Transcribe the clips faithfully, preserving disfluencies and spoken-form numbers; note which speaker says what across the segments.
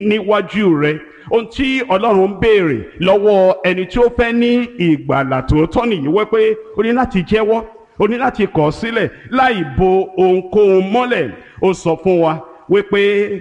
Speaker 1: níwájú rẹ. Ohun tí Ọlọ́run ń béèrè lọ́wọ́ ẹni tí ó fẹ́ ní ìgbàlà tòótọ́ nìyí wípé ó ní láti jẹ́wọ́, ó ní láti kọ̀ sílẹ̀ láì bo ohunkóhun mọ́lẹ̀. Ó sọ fún wa wípé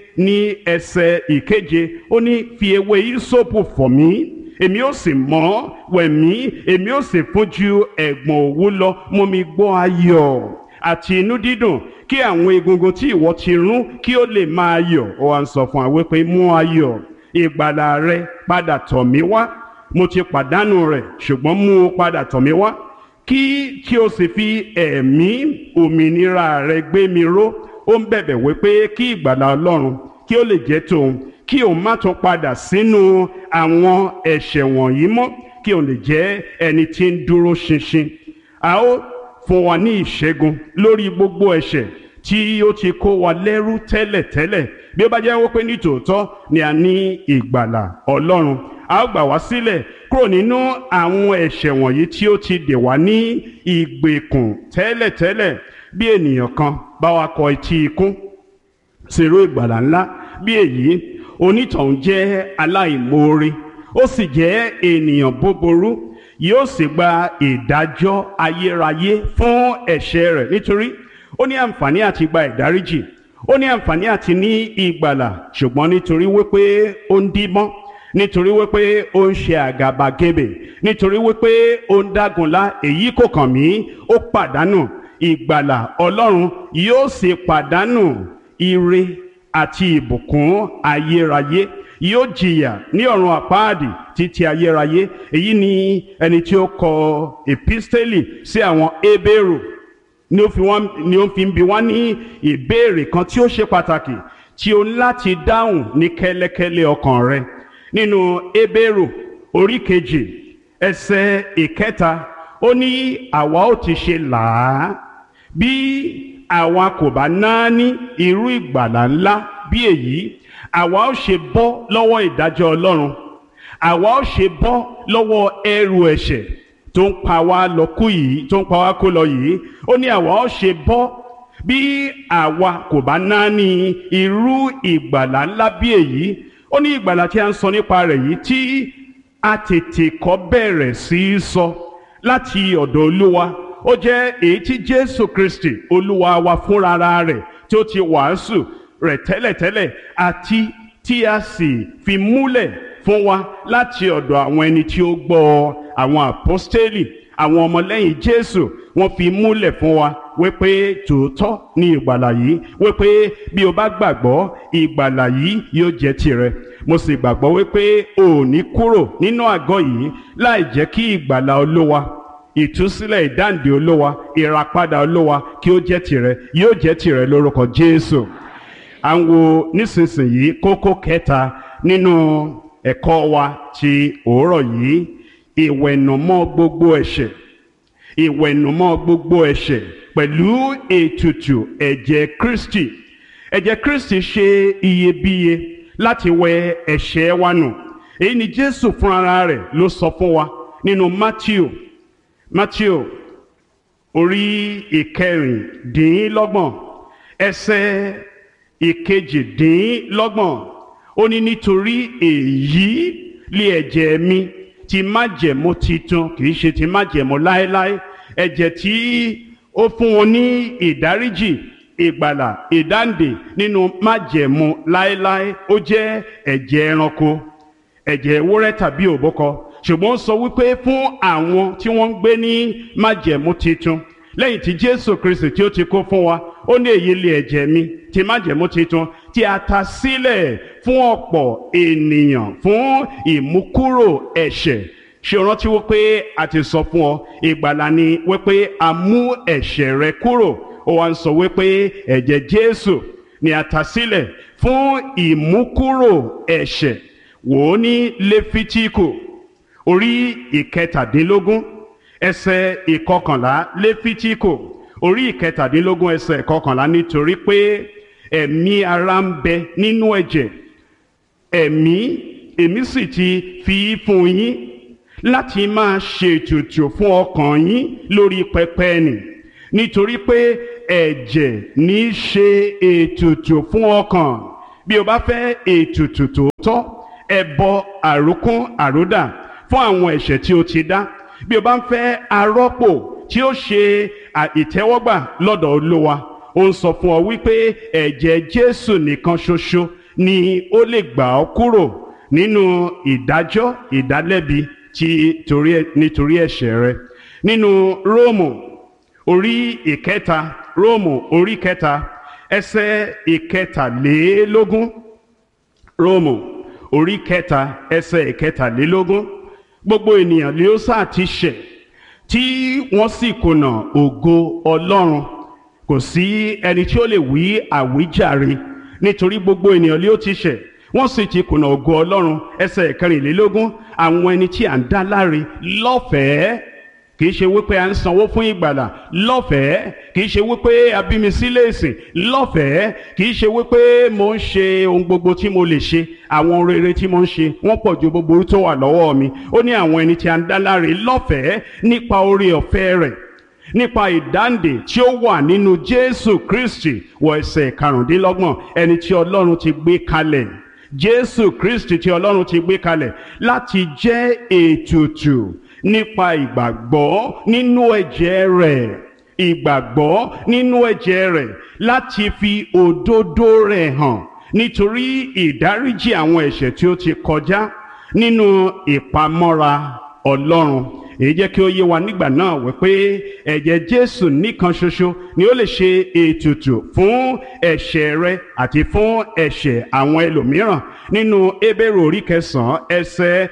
Speaker 1: ní ẹsẹ̀ ìkeje ó ní fi ewé ìsopù fọ̀ mí, èmi ó sì mọ́, wẹ̀ mí, èmi ó sì fún ju ẹ̀gbọ̀n òwú lọ, mú mi gbọ́ ayọ̀ àti inú dídùn, kí àwọn egungun tí ìwọ ti rún kí ó lè máa yọ̀. Ó wá ń sọ fún wa wípé mú ayọ̀ ìgbàlà rẹ padà tọ̀ mí wá. Mo ti pàdánù rẹ̀, ṣùgbọ́n mú o padà tọ̀ mí wá, kí kí o sì fi ẹ̀mí òmìnira rẹ gbé mi ró. Ó ń bẹ̀bẹ̀ wípé kí ìgbàlà Ọlọ́run kí ó lè jẹ́ tòun, kí òun má tún padà sínú àwọn ẹ̀ṣẹ̀ wọ̀nyí mọ́, kí òun lè jẹ́ ẹni tí ń dúró ṣinṣin. A ó fún wa ní ìṣẹ́gun lórí gbogbo ẹ̀ṣẹ̀ tí ó ti kó wa lẹ́rú tẹ́lẹ̀tẹ́lẹ̀. Bí ó bá jẹ́ wípé ní tòótọ́ ni a ní ìgbàlà Ọlọ́run, a ó gbà wá sílẹ̀ kúrò nínú àwọn ẹ̀ṣẹ̀ wọ̀nyí tí ó ti dè wá ní ìgbèkùn tẹ́lẹ̀tẹ́lẹ̀. Bí ènìyàn kan bá wa kọ etí ikún sírú ìgbàlà ńlá bí èyí, onítọ̀hún jẹ́ aláìmoore, ó sì jẹ́ ènìyàn búburú, yóò sì gba ìdájọ́ ayérayé fún ẹ̀ṣẹ̀ rẹ̀. Nítorí ó ní àǹfààní àti gba ìdáríjì, ó ní àǹfààní àti ní ìgbàlà, ṣùgbọ́n nítorí wípé ó ń díbọ́n, nítorí wípé ó ń ṣe àgàbàgebè, nítorí wípé ó ń dágunlá, èyí kò kàn mí, ó pàdánù ìgbàlà Ọlọ́run, yóò sì pàdánù ire àti ìbùkún ayérayé, yóò jìyà ní ọ̀run àpáàdì títí ayérayé. Èyí ni ẹni tí ó kọ episteli sí àwọn Hébérù ni ó fi wọ́n ni ó fi ń bi wọ́n ní ìbéèrè kan tí ó ṣe pàtàkì tí o ní láti dáhùn ní kẹ́lẹ́kẹ́lẹ́ ọkàn rẹ. Nínú Hébérù orí kejì ẹsẹ̀ ìkẹta ó ní àwa ó ti ṣe làá bí àwa kò bá náání irú ìgbàlà ńlá bí èyí. Àwa ó ṣe bọ́ lọ́wọ́ ìdájọ́ Ọlọ́run, àwa ó ṣe bọ́ lọ́wọ́ ẹrù ẹ̀ṣẹ̀ tó ń pa wá lọ kú yìí, tó ń pa wá kó lọ yìí. Ó ní àwa ó ṣe bọ́ bí àwa kò bá náání irú ìgbàlà ńlá bí èyí. Ó ní ìgbàlà tí a ń sọ nípa rẹ̀ yìí tí a tètè kọ́ bẹ̀rẹ̀ sí í sọ láti ọ̀dọ̀ Olúwa, ó jẹ́ èyí tí Jésù Kristi Olúwa wa fúnra rẹ̀ tí ó ti wàásù rẹ̀ tẹ́lẹ̀tẹ́lẹ̀, àti tí a sì fi múlẹ̀ fún wa láti ọ̀dọ̀ àwọn ẹni tí ó gbọ́, àwọn àpọ́stélì, àwọn ọmọlẹ́yìn Jésù. Wọ́n fi múlẹ̀ fún wa wípé tòótọ́ ni ìgbàlà yìí, wípé bí o bá gbàgbọ́ ìgbàlà yìí yóò jẹ́ tirẹ̀. Mo sì gbàgbọ́ wípé o ò ní kúrò nínú àgọ́ yìí láì jẹ́ kí ìgbàlà Olúwa, ìtúsílẹ̀, ìdáǹdè Olúwa, ìràpadà Olúwa kí ó jẹ́ tirẹ̀, yóò jẹ́ tirẹ̀ lórúkọ Jésù. À ń wo nísinsìnyí kókó kẹta nínú ẹ̀kọ́ wa ti òórọ̀ yìí, ìwẹ̀nùmọ́ gbogbo ẹ̀ṣẹ̀, ìwẹ̀nùmọ́ gbogbo ẹ̀ṣẹ̀ pẹ̀lú ètùtù ẹ̀jẹ̀ Kristi. Ẹ̀jẹ̀ Kristi ṣe iyebíye láti wẹ ẹ̀ṣẹ̀ wa nù. Èyí ni Jésù fúnra rẹ̀ ló sọ fún wa nínú Matthew Matthew orí ìkẹrìndínlọ́gbọ̀n ẹsẹ̀ ìkejìdínlọ́gbọ̀n. Ó ní nítorí èyí lé ẹ̀jẹ̀ mi ti májẹ̀mú titun, kì í ṣe ti májẹ̀mú láéláé, ẹ̀jẹ̀ tí ó fún wọn ní ìdáríjì, ìgbàlà, ìdáǹdè nínú májẹ̀mú láéláé. Ó jẹ́ ẹ̀jẹ̀ ẹranko, ẹ̀jẹ̀ ewúrẹ́ tàbí òbúkọ, ṣùgbọ́n ó sọ wípé fún àwọn tí wọ́n ń gbé ní májẹ̀mú titun, lẹ́yìn tí Jésù Kristi tí ó ti kó fún wa, ó ní èyí lé ẹ̀jẹ̀ mi ti májẹ̀mú titun tí a ta sílẹ̀ fún ọ̀pọ̀ ènìyàn fún ìmúkúrò ẹ̀ṣẹ̀. Ṣé o rántí wípé a ti sọ fún ọ ìgbàlà ni wípé a mú ẹ̀ṣẹ̀ rẹ kúrò. Ó wá ń sọ wípé ẹ̀jẹ̀ Jésù ni a ta sílẹ̀ fún ìmúkúrò ẹ̀ṣẹ̀. Wò ó ní Léfítíkù orí ìkẹtàdínlógún ẹsẹ̀ ìkọkànlá. Léfítíkù orí ìkẹtàdínlógún ẹsẹ̀ ìkọkànlá. Nítorí pé ẹ̀mí ara ń bẹ nínú ẹ̀jẹ̀, ẹ̀mí èmi sì ti fi fún yín láti máa ṣètùtù fún ọkàn yín lórí pẹpẹ nì. Nítorí pé ẹ̀jẹ̀ ní í ṣe ètùtù fún ọkàn, bí o bá fẹ́ ètùtù tòótọ́, ẹbọ àrókún àródà fún àwọn ẹ̀ṣẹ̀ tí o ti dá, bí o bá ń fẹ́ arọ́pò tí ó ṣe ìtẹ́wọ́gbà lọ́dọ̀ Olúwa, ó ń sọ fún ọ wípé ẹ̀jẹ̀ Jésù nìkan ṣoṣo ni ó lè gbà ọ́ kúrò nínú ìdájọ́ ìdálẹ́bi tí torí nítorí ẹ̀ṣẹ̀ rẹ. Nínú Róòmù orí ìkẹta, Róòmù orí kẹta ẹsẹ̀ ìkẹtàlélógún, Róòmù orí kẹta ẹsẹ̀ ìkẹtàlélógún, gbogbo ènìyàn ni ó sá ti ṣẹ̀ tí wọ́n sì kùnà ògo Ọlọ́run, kò sí ẹni tí ó lè wí àwíjàre, nítorí gbogbo ènìyàn ni ó ti ṣẹ̀ wọ́n sì ti kùnà ògo Ọlọ́run. Ẹsẹ̀ ìkẹrìnlélógún, àwọn ẹni tí à ń dá láre lọ́fẹ̀ẹ́, kì í ṣe wípé à ń sanwó fún ìgbàlà, lọ́fẹ̀ẹ́, kì í ṣe wípé a bí mi sílé ìsìn, lọ́fẹ̀ẹ́, kì í ṣe wípé mo ń ṣe ohun gbogbo tí mo lè ṣe, àwọn rere tí mo ń ṣe wọ́n pọ̀ ju gbogbo tó wà lọ́wọ́ mi. Ó ní àwọn ẹni tí à ń dá láre lọ́fẹ̀ẹ́ nípa oore ọ̀fẹ́ rẹ̀, nípa ìdáǹdè tí ó wà nínú Jésù Kristi. Wọ ẹsẹ̀ karùndínlọ́gbọ̀n, ẹni tí Ọlọ́run ti gbé kalẹ̀, Jésù Kristi tí Ọlọ́run ti gbé kalẹ̀ láti jẹ́ ètùtù nípa ìgbàgbọ́ nínú ẹ̀jẹ̀ rẹ̀, ìgbàgbọ́ nínú ẹ̀jẹ̀ rẹ̀ láti fi òdodo rẹ̀ hàn nítorí ìdáríjì àwọn ẹ̀ṣẹ̀ tí ó ti kọjá nínú ìpamọ́ra Ọlọ́run. Èyí jẹ́ kí ó yé wa nígbà náà wípé ẹ̀jẹ̀ Jésù nìkan ṣoṣo ni ó lè ṣe ètùtù fún ẹ̀ṣẹ̀ rẹ àti fún ẹ̀ṣẹ̀ àwọn ẹlòmíràn. Nínú Hébérù orí kẹsàn-án ẹsẹ̀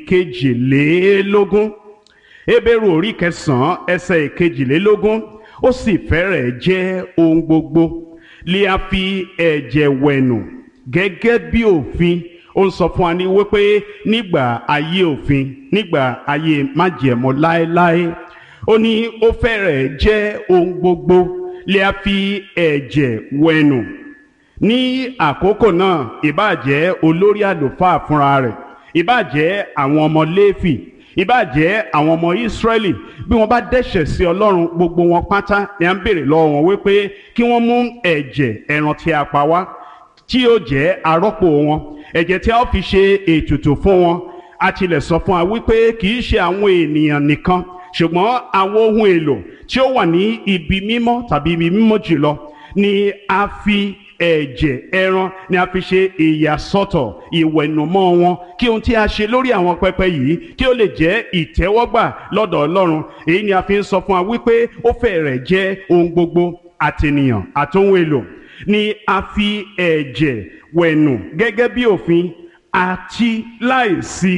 Speaker 1: ìkejìlélógún, Hébérù orí kẹsàn-án ẹsẹ̀ ìkejìlélógún, ó sì fẹ́rẹ̀ jẹ́ ohun gbogbo lè a fi ẹ̀jẹ̀ wẹ̀nù gẹ́gẹ́ bí òfin. Ó ń sọ fún wa ní wípé nígbà ayé òfin, nígbà ayé májẹ̀mú láéláé, ó ní ó fẹ́rẹ̀ jẹ́ ohun gbogbo lè a fi ẹ̀jẹ̀ wẹ̀nù. Ní àkókò náà, ìbáà jẹ́ olórí àlùfáà fúnra rẹ̀, ìbáà jẹ́ àwọn ọmọ Léfì, ìbáà jẹ́ àwọn ọmọ Ísírẹ́lì, bí wọ́n bá dẹ́ṣẹ̀ sí Ọlọ́run, gbogbo wọn pátá ni à ń béèrè lọ́wọ́ wọn wípé kí wọ́n mú ẹ̀jẹ̀ ẹran tí a pa wá tí yóò jẹ́ arọ́pò wọn, ẹ̀jẹ̀ tí a ó fi ṣe ètùtù fún wọn. A tilẹ̀ sọ fún wa wípé kì í ṣe àwọn ènìyàn nìkan, ṣùgbọ́n àwọn ohun èlò tí ó wà ní ibi mímọ́ tàbí ibi mímọ́ jùlọ ni a fi ẹ̀jẹ̀ ẹran ni a fi ṣe ìyàsọ́tọ̀ ìwẹ̀nùmọ́ wọn, kí ohun tí a ṣe lórí àwọn pẹpẹ yìí kí ó lè jẹ́ ìtẹ́wọ́gbà lọ́dọ̀ Ọlọ́run. Èyí ni a fi ń sọ fún wa wípé ó fẹ́rẹ̀ jẹ́ ohun gbogbo, àtènìyàn àtohun èlò ni a fi ẹ̀jẹ̀ wẹ̀nù gẹ́gẹ́ bí òfin, àti láìsí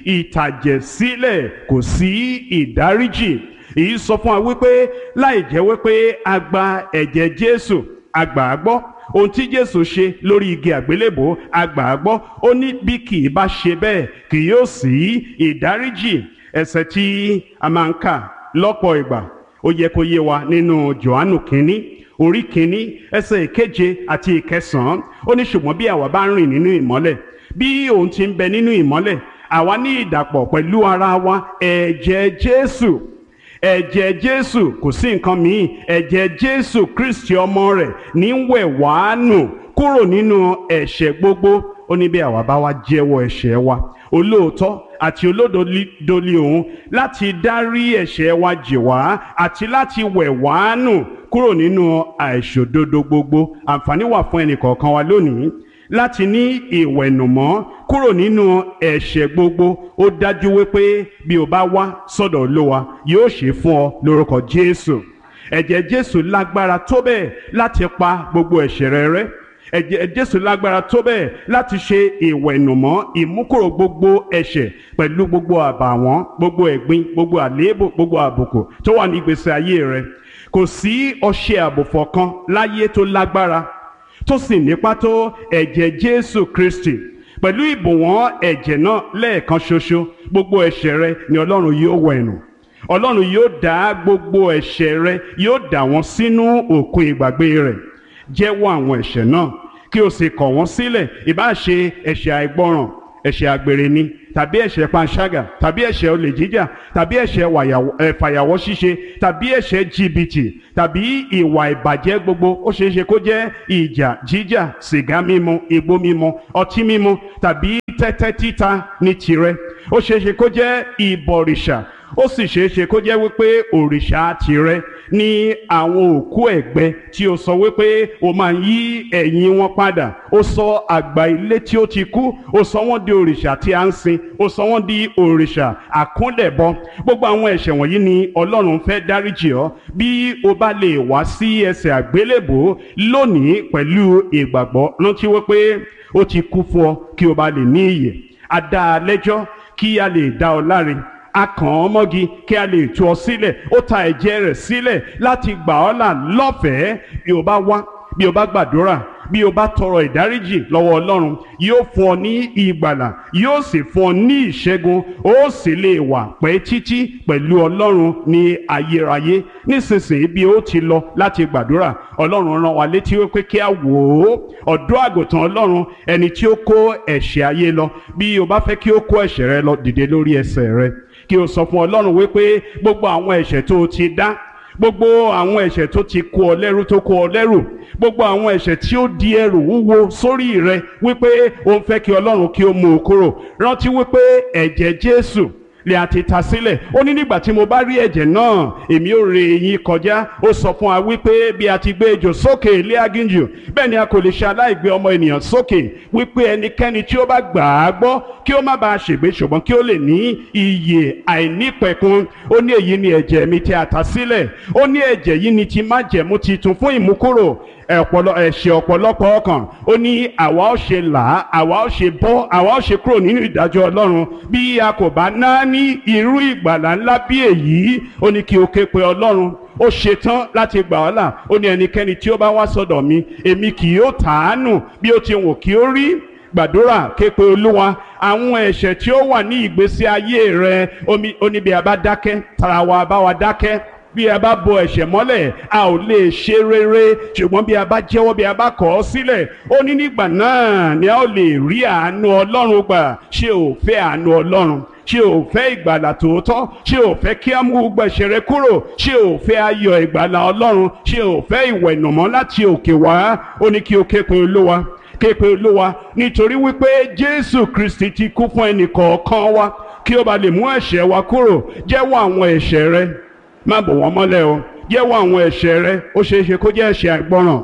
Speaker 1: ìtàjẹ̀sílẹ̀ kò sí ìdáríjì. Èyí sọ fún wa wípé láì jẹ́ wípé a gba ẹ̀jẹ̀ Jésù, a gbà á gbọ́, ohun tí Jésù ṣe lórí igi àgbélébò a gbà á gbọ́, ó ní bí kì í bá ṣe bẹ́ẹ̀ kì yóò sí ìdáríjì. Ẹsẹ̀ tí a máa ń kà lọ́pọ̀ ìgbà ó yẹ kó yé wa nínú Jòhánù kínní orí kínní ẹsẹ̀ ìkeje àti ìkẹsàn-án. Ó ní ṣùgbọ́n bí àwa bá ń rìn nínú ìmọ́lẹ̀, bí òun ti ń bẹ nínú ìmọ́lẹ̀, àwa ní ìdàpọ̀ pẹ̀lú ara wa ẹ̀jẹ̀ Jésù. Ẹ̀jẹ̀ Jésù kò sí nǹkan míì, ẹ̀jẹ̀ Jésù Kristi ọmọ rẹ̀ ní ń wẹ̀ wá nù kúrò nínú ẹ̀ṣẹ̀ gbogbo. Ó ní bí àwa bá wá jẹ́wọ́ ẹ̀ṣẹ̀ wa, olóòótọ́ àti olódodo ni òun láti dárí ẹ̀ṣẹ̀ wa jì wá àti láti wẹ̀ wá nù kúrò nínú àìṣòdodo gbogbo. Àǹfààní wà fún ẹnì kọ̀ọ̀kan wa lónìí láti ní ìwẹ̀nùmọ́ kúrò nínú ẹ̀ṣẹ̀ gbogbo. Ó dájú wípé bí o bá wá sọ́dọ̀ Olúwa yóò ṣe fún ọ lórúkọ Jésù. Ẹ̀jẹ̀ Jésù lágbára tó bẹ́ẹ̀ láti pa gbogbo ẹ̀ṣẹ̀ rẹ rẹ́. Ẹ̀jẹ̀ Jésù lágbára tó bẹ́ẹ̀ láti ṣe ìwẹ̀nùmọ́ ìmúkúrò gbogbo ẹ̀ṣẹ̀ pẹ̀lú gbogbo àbàwọ́n, gbogbo ẹ̀gbin, gbogbo àléébù, gbogbo àbùkù tó wà ní ìgbésí ayé rẹ. Kò sí ọṣẹ àbùfọ̀ kan láyé tó lágbára tó sì nípa tó ẹ̀jẹ̀ Jésù Kristi. Pẹ̀lú ìbùwọ́n ẹ̀jẹ̀ náà lẹ́ẹ̀kan ṣoṣo, gbogbo ẹ̀ṣẹ̀ rẹ ni Ọlọ́run yóò wẹ̀nù. Ọlọ́run yóò dá gbogbo ẹ̀ṣẹ̀ rẹ, yóò dà wọ́n sínú òkun ìgbàgbé rẹ̀. Jẹ́wọ́ àwọn ẹ̀ṣẹ̀ náà kí o sì kọ̀ wọ́n sílẹ̀, ìbá ṣe ẹ̀ṣẹ̀ àìgbọràn, ẹ̀ṣẹ̀ àgbèrè ni tàbí ẹ̀ṣẹ̀ panṣágà tàbí ẹ̀ṣẹ̀ olè jíjà tàbí ẹ̀ṣẹ̀ fàyàwọ́ ṣíṣe tàbí ẹ̀ṣẹ̀ jìbìtì tàbí ìwà ìbàjẹ́ gbogbo ó ṣeé ṣe kó jẹ́ ìjà jíjà sìgá mímu igbó mímu ọtí mímu tàbí tẹ́tẹ́ títa ní tirẹ̀ ó ṣeé ṣe kó jẹ́ ìbọ̀rìṣà ó sì ṣeé ṣe kó jẹ́ wípé òrìṣà tirẹ̀ ní àwọn òkú ẹ̀gbẹ́ tí ó sọ wípé ó máa ń yí ẹ̀yìn wọn padà ó sọ àgbà ilé tí ó ti kú ó sọ wọ́n di òrìṣà tí a ń sìn ó sọ wọ́n di òrìṣà àkúnlẹ̀bọ gbogbo àwọn ẹ̀ṣẹ̀ wọ̀nyí ni Ọlọ́run fẹ́ dáríjì ọ́ bí o bá lè wá sí ẹsẹ̀ àgbélébò lónìí pẹ̀lú ìgbàgbọ́ rántí wípé ó ti kú fún ọ kí o bá lè ní ìyè a dá a lẹ́jọ́ kí a lè dá ọ láre a kàn ọ́ mọ́gi kí a lè tú ọ sílẹ̀ ó ta ẹ̀jẹ̀ rẹ̀ sílẹ̀ láti gbà ọ́ là lọ́fẹ̀ẹ́ bí o bá wá bí o bá gbàdúrà bí o bá tọrọ ìdáríjì lọ́wọ́ Ọlọ́run yóò fún ọ ní ìgbàlà yóò sì fún ọ ní ìṣẹ́gun ó sì lè wà pẹ́ títí pẹ̀lú Ọlọ́run ní ayérayé nísinsìnyí bí ó ti lọ láti gbàdúrà Ọlọ́run rán wa létí wípé kí a wò ó ọ̀dọ́ àgùntàn Ọlọ́run ẹni tí ó kó ẹ̀ṣẹ̀ ayé lọ bí o bá fẹ́ kí ó kó ẹ̀ṣẹ̀ rẹ lọ dìde lórí ẹsẹ̀ rẹ kí o sọ fún Ọlọ́run wípé gbogbo àwọn ẹ̀ṣẹ̀ tó o ti dá gbogbo àwọn ẹ̀ṣẹ̀ tó ti kó ọ lẹ́rú tó kó ọ lẹ́rù gbogbo àwọn ẹ̀ṣẹ̀ tí ó di ẹrù wúwo sórí rẹ wípé o ń fẹ́ kí Ọlọ́run kí ó mú o kúrò rántí wípé ẹ̀jẹ̀ Jésù lè àti ta sílẹ̀ ó ní nígbà tí mo bá rí ẹ̀jẹ̀ náà èmi ò ré yín kọjá ó sọ fún wa wípé bí a ti gbé ejò sókè ilé aginjù bẹ́ẹ̀ ni a kò lè ṣe aláìgbé ọmọ ènìyàn sókè wípé ẹnikẹ́ni tí ó bá gbà á gbọ́ kí ó má bàa ṣègbé ṣùgbọ́n kí ó lè ní ìyè àìnípẹ̀kun ó ní èyí ni ẹ̀jẹ̀ mi tí a ta sílẹ̀ ó ní ẹ̀jẹ̀ yìí ni ti májẹ̀mú titun fún ìmúkúrò ẹ̀ṣẹ̀ ọ̀pọ̀lọpọ̀ ọkàn ó ní àwa ó ṣe là á àwa ó ṣe bọ́ àwa ó ṣe kúrò nínú ìdájọ́ Ọlọ́run bí a kò bá ná ní irú ìgbàlà ńlá bí èyí ó ní kí o ké pe Ọlọ́run ó ṣetán láti gbà ọ́ là ó ní ẹnikẹ́ni tí ó bá wá sọ́dọ̀ mi èmi kì yóò tàánù bí ó ti wù kí ó rí gbàdúrà ké pe Olúwa àwọn ẹ̀ṣẹ̀ tí ó wà ní ìgbésí ayé rẹ ó ní bí a bá dákẹ́ tara wa bá wa dákẹ́ bí a bá bo ẹ̀ṣẹ̀ mọ́lẹ̀ a ò lè ṣe rere ṣùgbọ́n bí a bá jẹ́wọ́ bí a bá kọ̀ ọ́ sílẹ̀ ó ní nígbà náà ni a ó lè rí àánú Ọlọ́run gbà ṣé o fẹ́ àánú Ọlọ́run ṣé o fẹ́ ìgbàlà tòótọ́ ṣé o fẹ́ kí a mú gbogbo ẹ̀ṣẹ̀ rẹ kúrò ṣé o fẹ́ ayọ̀ ìgbàlà Ọlọ́run ṣé o fẹ́ ìwẹ̀nùmọ́ láti òkè wá ó ní kí o ké pe Olúwa ké pe Olúwa nítorí wípé Jésù Kristi ti kú fún ẹnì kọ̀ọ̀kan wa kí ó bá lè mú ẹ̀ṣẹ̀ wa kúrò jẹ́wọ́ àwọn ẹ̀ṣẹ̀ rẹ má bò wọ́n mọ́lẹ̀ o jẹ́wọ́ àwọn ẹ̀ṣẹ̀ rẹ ó ṣeé ṣe kó jẹ́ ẹ̀ṣẹ̀ àìgbọràn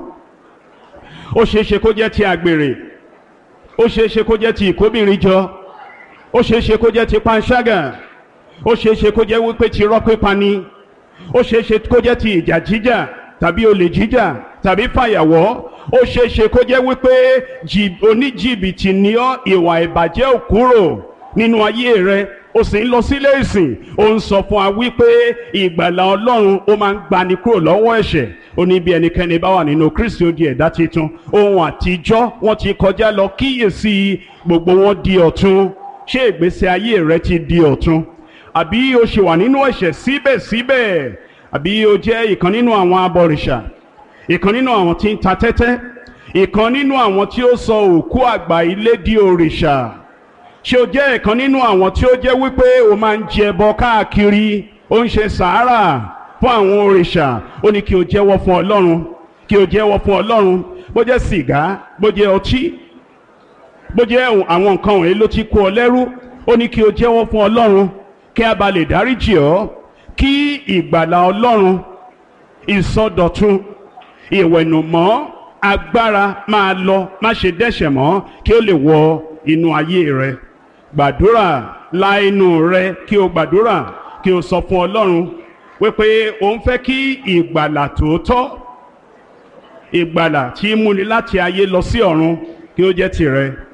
Speaker 1: ó ṣeé ṣe kó jẹ́ ti àgbèrè ó ṣeé ṣe kó jẹ́ ti ìkóbìnrin jọ ó ṣeé ṣe kó jẹ́ ti panṣágà ó ṣeé ṣe kó jẹ́ wípé ti irọ́ pípa ni ó ṣeé ṣe kó jẹ́ ti ìjà jíjà tàbí olè jíjà tàbí fàyàwọ́ ó ṣeé ṣe kó jẹ́ wípé oníjìbìtì ni ọ́ ìwà ìbàjẹ́ ò kúrò nínú ayé rẹ ó sì ń lọ sílé ìsìn ó ń sọ fún wa wípé ìgbàlà Ọlọ́run ó máa ń gbani kúrò lọ́wọ́ ẹ̀ṣẹ̀ ó ní bí ẹnikẹ́ni bá wà nínú Kristi ó di ẹ̀dá titun ohun àtijọ́ wọ́n ti kọjá lọ kíyèsí gbogbo wọn di ọ̀tun ṣé ìgbésí ayé rẹ ti di ọ̀tun àbí o ṣì wà nínú ẹ̀ṣẹ̀ síbẹ̀síbẹ̀ àbí o jẹ́ ìkan nínú àwọn abọ̀rìṣà ìkan nínú àwọn tí ń ta tẹ́tẹ́ ìkan nínú àwọn tí ó sọ òkú àgbà ilé di òrìṣà ṣé o jẹ́ ìkan nínú àwọn tí ó jẹ́ wípé o máa ń jẹ ẹbọ káàkiri ó ń ṣe sàárà fún àwọn òrìṣà ó ní kí o jẹ́wọ́ fún Ọlọ́run kí o jẹ́wọ́ fún Ọlọ́run bó jẹ́ sìgá bó jẹ́ ọtí bó jẹ́ àwọn nǹkan wọ̀nyí ló ti kó ọ lẹ́rú ó ní kí o jẹ́wọ́ fún Ọlọ́run kí a bá lè dáríjì ọ́ kí ìgbàlà Ọlọ́run ìsọdọ̀tun ìwẹ̀nùmọ́ agbára máa lọ má ṣe dẹ́ṣẹ̀ mọ́ kí ó lè wọ inú ayé rẹ gbàdúrà la inú rẹ kí o gbàdúrà kí o sọ fún Ọlọ́run wípé o ń fẹ́ kí ìgbàlà tòótọ́ ìgbàlà tí múni láti ayé lọ sí ọ̀run kí ó jẹ́ tìrẹ.